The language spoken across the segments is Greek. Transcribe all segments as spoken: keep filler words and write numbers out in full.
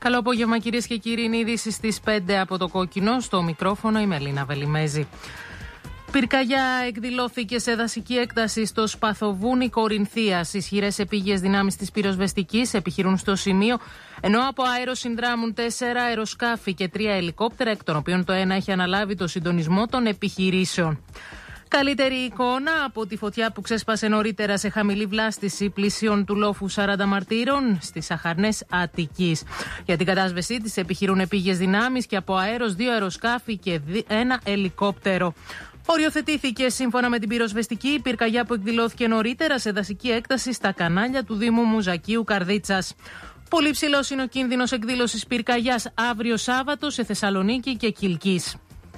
Καλό απόγευμα, κυρίες και κύριοι. Είναι ειδήσεις στις πέντε από το Κόκκινο. Στο μικρόφωνο η Μελίνα Βελιμέζη. Πυρκαγιά εκδηλώθηκε σε δασική έκταση στο Σπαθοβούνι Κορινθίας. Ισχυρές επίγειες δυνάμεις της πυροσβεστικής επιχειρούν στο σημείο, ενώ από αέρο συνδράμουν τέσσερα αεροσκάφη και τρία ελικόπτερα, εκ των οποίων το ένα έχει αναλάβει το συντονισμό των επιχειρήσεων. Καλύτερη εικόνα από τη φωτιά που ξέσπασε νωρίτερα σε χαμηλή βλάστηση πλησίων του λόφου σαράντα μαρτύρων στις Αχαρνές Αττικής. Για την κατάσβεσή της επιχειρούν επίγειες δυνάμεις και από αέρος δύο αεροσκάφη και ένα ελικόπτερο. Οριοθετήθηκε σύμφωνα με την πυροσβεστική η πυρκαγιά που εκδηλώθηκε νωρίτερα σε δασική έκταση στα κανάλια του Δήμου Μουζακίου Καρδίτσας. Πολύ ψηλός είναι ο κίνδυνος εκδήλωσης πυρκαγιάς αύριο Σάββατο σε Θεσσαλονίκη και Κιλκής.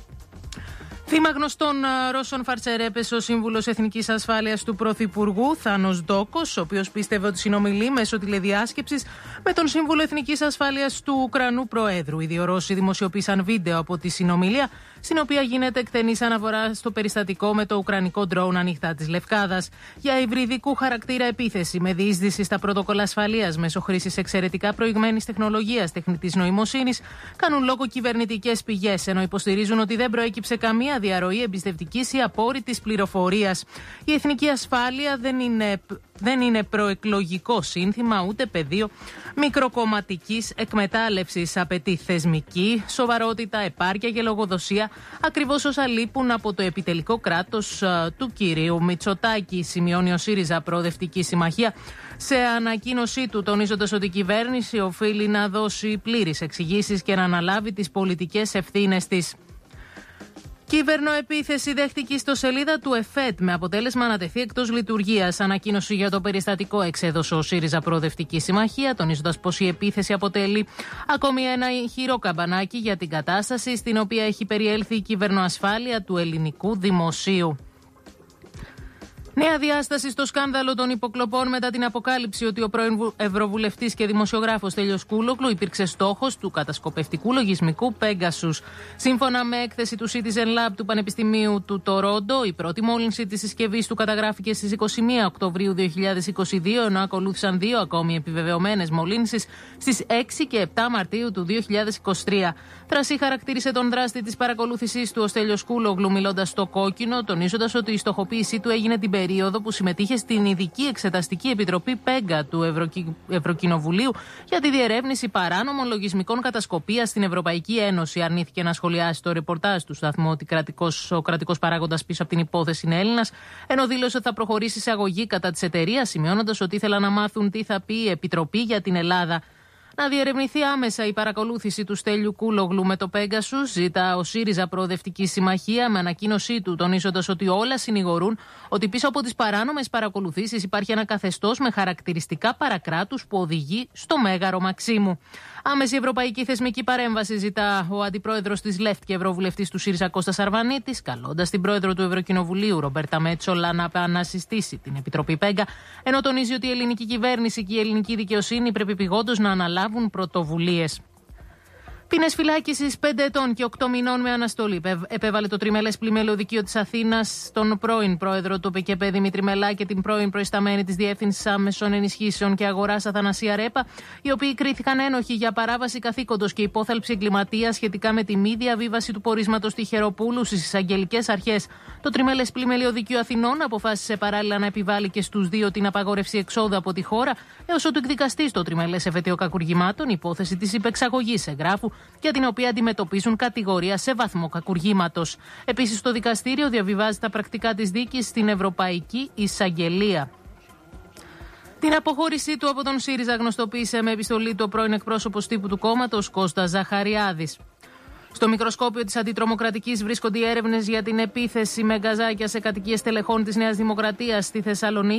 Θύμα γνωστών Ρώσων φαρτσέρ έπεσε ο σύμβουλος Εθνικής Ασφάλειας του Πρωθυπουργού, Θάνος Ντόκος, ο οποίος πίστευε ότι συνομιλεί μέσω τηλεδιάσκεψης με τον σύμβουλο Εθνικής Ασφάλειας του Ουκρανού Προέδρου. Οι δύο Ρώσοι δημοσιοποίησαν βίντεο από τη συνομιλία, στην οποία γίνεται εκτενής αναφορά στο περιστατικό με το ουκρανικό ντρόουν ανοιχτά της Λευκάδας. Για υβριδικού χαρακτήρα επίθεση με διείσδυση στα πρωτόκολλα ασφαλείας μέσω χρήσης εξαιρετικά προηγμένης τεχνολογίας τεχνητής νοημοσύνης κάνουν λόγο κυβερνητικές πηγές, ενώ υποστηρίζουν ότι δεν προέκυψε καμία διαρροή εμπιστευτικής ή απόρριτης πληροφορίας. Η εθνική ασφάλεια δεν είναι, δεν είναι προεκλογικό σύνθημα ούτε πεδίο μικροκομματικής εκμετάλλευσης. Απαιτεί θεσμική σοβαρότητα, επάρκεια και λογοδοσία, ακριβώς όσα λείπουν από το επιτελικό κράτος του κυρίου Μητσοτάκη, σημειώνει ο ΣΥΡΙΖΑ Προοδευτική Συμμαχία σε ανακοίνωσή του, τονίζοντας ότι η κυβέρνηση οφείλει να δώσει πλήρεις εξηγήσεις και να αναλάβει τις πολιτικές ευθύνες της. Κυβερνοεπίθεση δέχτηκε στο σελίδα του ΕΦΕΤ με αποτέλεσμα να τεθεί εκτός λειτουργίας. Ανακοίνωση για το περιστατικό εξέδωσε ο ΣΥΡΙΖΑ Προοδευτική Συμμαχία, τονίζοντας πως η επίθεση αποτελεί ακόμη ένα ηχηρό καμπανάκι για την κατάσταση στην οποία έχει περιέλθει η κυβερνοασφάλεια του ελληνικού δημοσίου. Νέα διάσταση στο σκάνδαλο των υποκλοπών μετά την αποκάλυψη ότι ο πρώην Ευρωβουλευτής και δημοσιογράφος Στέλιος Κούλογλου υπήρξε στόχος του κατασκοπευτικού λογισμικού Pegasus. Σύμφωνα με έκθεση του Citizen Lab του Πανεπιστημίου του Τορόντο, η πρώτη μόλυνση της συσκευής του καταγράφηκε στις είκοσι μία Οκτωβρίου δύο χιλιάδες είκοσι δύο, ενώ ακολούθησαν δύο ακόμη επιβεβαιωμένες μολύνσεις στις έξι και επτά Μαρτίου του δύο χιλιάδες είκοσι τρία. Τρασί χαρακτήρισε τον δράστη της παρακολούθησης του ο Στέλιος Κούλογλου, μιλώντας στο Κόκκινο, τονίζοντας ότι η στοχοποίησή του έγινε την περίοδο που συμμετείχε στην Ειδική Εξεταστική Επιτροπή ΠΕΓΚΑ του Ευρωκοι... Ευρωκοινοβουλίου για τη διερεύνηση παράνομων λογισμικών κατασκοπίας στην Ευρωπαϊκή Ένωση. Αρνήθηκε να σχολιάσει το ρεπορτάζ του σταθμού ότι κρατικός, ο κρατικός παράγοντας πίσω από την υπόθεση είναι Έλληνας, ενώ δήλωσε ότι θα προχωρήσει σε αγωγή κατά της εταιρείας, σημειώνοντας ότι ήθελαν να μάθουν τι θα πει η Επιτροπή για την Ελλάδα. Να διερευνηθεί άμεσα η παρακολούθηση του Στέλιου Κούλογλου με το Pegasus, ζητά ο ΣΥΡΙΖΑ Προοδευτική Συμμαχία με ανακοίνωσή του, τονίζοντας ότι όλα συνηγορούν ότι πίσω από τις παράνομες παρακολουθήσεις υπάρχει ένα καθεστώς με χαρακτηριστικά παρακράτους που οδηγεί στο Μέγαρο Μαξίμου. Άμεση ευρωπαϊκή θεσμική παρέμβαση ζητά ο αντιπρόεδρος της ΛΕΦΤ και ευρωβουλευτής του ΣΥΡΙΖΑ Κώστας Αρβανίτης, καλώντας την πρόεδρο του Ευρωκοινοβουλίου Ρομπέρτα Μέτσολα να ανασυστήσει την Επιτροπή ΠΕΓΚΑ, ενώ τονίζει ότι η ελληνική κυβέρνηση και η ελληνική δικαιοσύνη πρέπει πηγόντως να αναλάβουν πρωτοβουλίες. Ποινές φυλάκισης πέντε ετών και οκτώ μηνών με αναστολή επέβαλε το τριμελές πλημέλαιο δικείο της Αθήνας στον πρώην πρόεδρο του ΠΚΠ Δημήτρη Μελά και την πρώην προϊσταμένη της Διεύθυνσης Άμεσων Ενισχύσεων και Αγοράς Αθανασία Ρέπα, οι οποίοι κρίθηκαν ένοχοι για παράβαση καθήκοντος και υπόθαλψη εγκληματίας σχετικά με τη μη διαβίβαση του πορίσματος Τυχεροπούλου στις εισαγγελικές αρχές. Το τριμελές πλημέλαιο δικείο Αθηνών αποφάσισε παράλληλα να επιβάλλει και στους δύο την απαγόρευση εξόδου από τη χώρα, έως ότου εκδικαστεί στο τριμελές εφετείο κακουργημάτων υπόθεση της υπεξαγωγής εγγράφου, για την οποία αντιμετωπίζουν κατηγορία σε βαθμό κακουργήματος. Επίσης, το δικαστήριο διαβιβάζει τα πρακτικά της δίκης στην Ευρωπαϊκή Εισαγγελία. Την αποχώρησή του από τον ΣΥΡΙΖΑ γνωστοποίησε με επιστολή του ο πρώην εκπρόσωπος τύπου του κόμματος Κώστας Ζαχαριάδης. Στο μικροσκόπιο της Αντιτρομοκρατικής βρίσκονται οι έρευνες για την επίθεση με γκαζάκια σε κατοικίες τελεχών της Νέας Δημοκρατίας στη Θεσσαλονίκη.